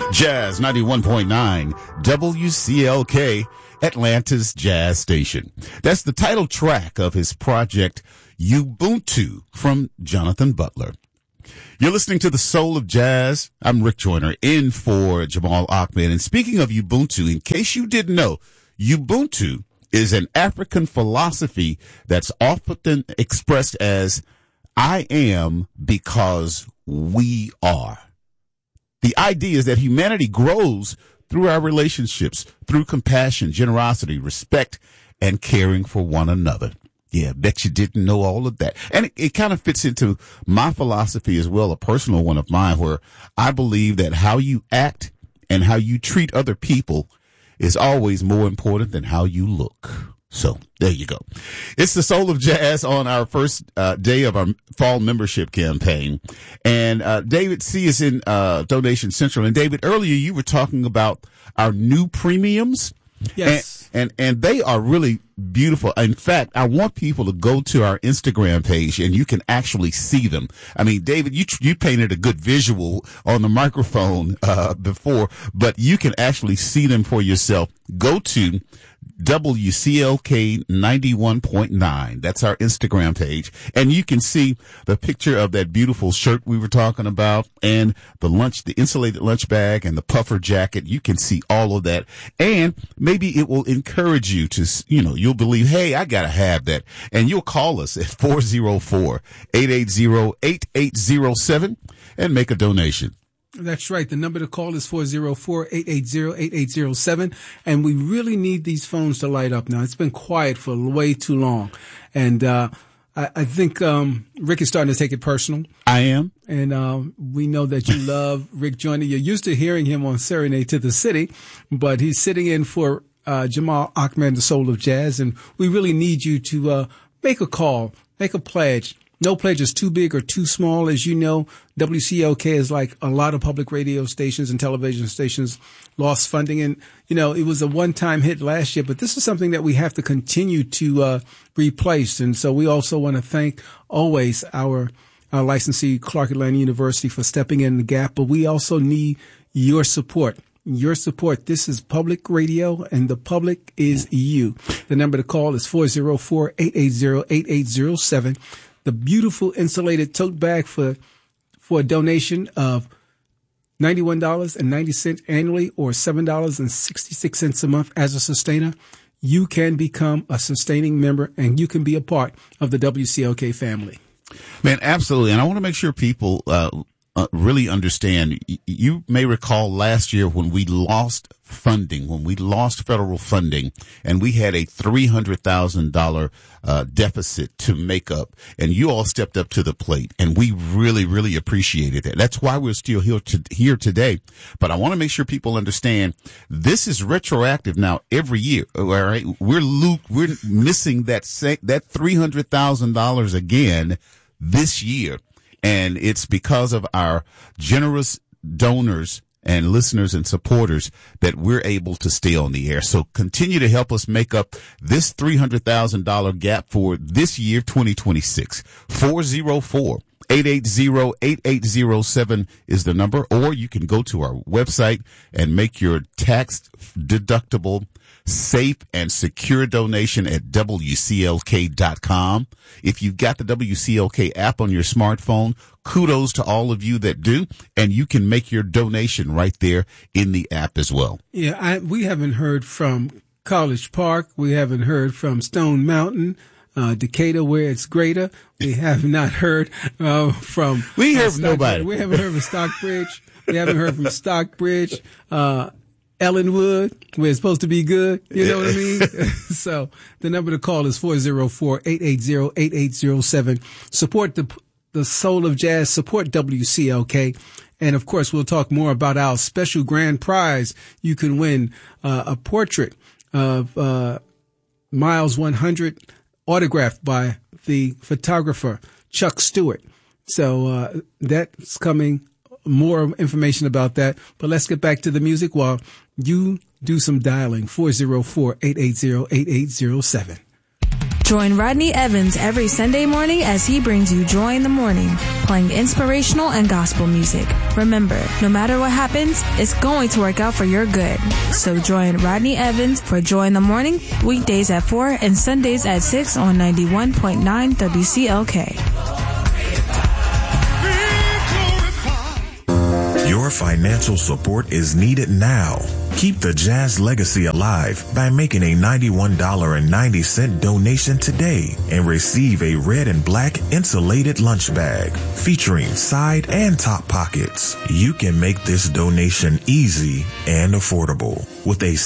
Jazz 91.9 WCLK, Atlanta's jazz station. That's the title track of his project, Ubuntu, from Jonathan Butler. You're listening to The Soul of Jazz. I'm Rick Joyner, in for Jamal Ahmed. And speaking of Ubuntu, in case you didn't know, Ubuntu is an African philosophy that's often expressed as, I am because we are. The idea is that humanity grows through our relationships, through compassion, generosity, respect, and caring for one another. Yeah, bet you didn't know all of that. And it kind of fits into my philosophy as well, a personal one of mine, where I believe that how you act and how you treat other people is always more important than how you look. So there you go. It's the Soul of Jazz on our first day of our fall membership campaign. And David C. is in Donation Central. And David, earlier you were talking about our new premiums. Yes. And they are really beautiful. In fact, I want people to go to our Instagram page and you can actually see them. I mean, David, you painted a good visual on the microphone before, but you can actually see them for yourself. Go to WCLK 91.9. That's our Instagram page. And you can see the picture of that beautiful shirt we were talking about and the insulated lunch bag and the puffer jacket. You can see all of that. And maybe it will encourage you to, you'll believe, hey, I got to have that. And you'll call us at 404-880-8807 and make a donation. That's right. The number to call is 404-880-8807. And we really need these phones to light up now. It's been quiet for way too long. And I think Rick is starting to take it personal. I am. And we know that you love Rick Joyner. You're used to hearing him on Serenade to the City, but he's sitting in for Jamal Ahmed, the Soul of Jazz. And we really need you to make a call, make a pledge. No pledge is too big or too small. As you know, WCLK is like a lot of public radio stations and television stations lost funding. And, it was a one-time hit last year, but this is something that we have to continue to replace. And so we also want to thank always our licensee, Clark Atlanta University, for stepping in the gap. But we also need your support. Your support. This is public radio, and the public is you. The number to call is 404-880-8807. The beautiful insulated tote bag for a donation of $91.90 annually or $7.66 a month as a sustainer. You can become a sustaining member and you can be a part of the WCLK family. Man, absolutely. And I want to make sure people really understand. You may recall last year when we lost funding, when we lost federal funding, and we had a $300,000 deficit to make up, and you all stepped up to the plate, and we really, really appreciated it. That's why we're still here today. But I want to make sure people understand this is retroactive now every year. All right, we're missing that $300,000 again this year. And it's because of our generous donors and listeners and supporters that we're able to stay on the air. So continue to help us make up this $300,000 gap for this year, 2026. 404-880-8807 is the number, or you can go to our website and make your tax deductible, safe and secure donation at WCLK.com. If you've got the WCLK app on your smartphone, kudos to all of you that do, and you can make your donation right there in the app as well. Yeah, we haven't heard from College Park. We haven't heard from Stone Mountain, Decatur, where it's greater. We have not heard from... We heard from nobody. We haven't heard from Stockbridge. We haven't heard from Stockbridge. Ellenwood, where it's supposed to be good. You know what I mean? So the number to call is 404-880-8807. Support the Soul of Jazz. Support WCLK. And of course, we'll talk more about our special grand prize. You can win a portrait of Miles 100 autographed by the photographer Chuck Stewart. So that's coming. More information about that. But let's get back to the music while you do some dialing. 404-880-8807. Join Rodney Evans every Sunday morning as he brings you Joy in the Morning, playing inspirational and gospel music. Remember, no matter what happens, it's going to work out for your good. So join Rodney Evans for Joy in the Morning, weekdays at 4 and Sundays at 6 on 91.9 WCLK. Your financial support is needed now. Keep the Jazz legacy alive by making a $91.90 donation today and receive a red and black insulated lunch bag featuring side and top pockets. You can make this donation easy and affordable with a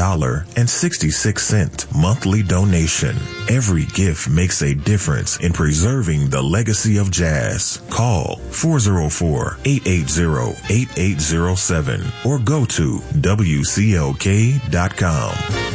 $7.66 monthly donation. Every gift makes a difference in preserving the legacy of jazz. Call 404-880-8807 or go to WCLK.com.